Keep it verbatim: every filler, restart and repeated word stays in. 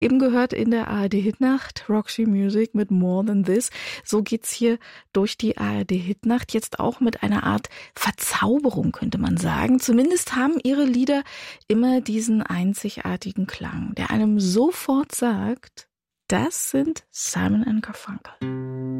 Eben gehört in der A R D-Hitnacht Roxy Music mit More Than This. So geht's hier durch die A R D-Hitnacht, jetzt auch mit einer Art Verzauberung, könnte man sagen. Zumindest haben ihre Lieder immer diesen einzigartigen Klang, der einem sofort sagt, das sind Simon and Garfunkel.